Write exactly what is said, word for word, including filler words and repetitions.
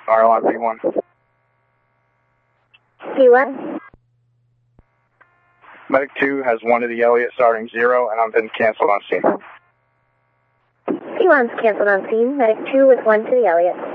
R on V one. V one. Medic two has one to the Elliott starting zero, and I've been canceled on scene. V one's canceled on scene. Medic two with one to the Elliott.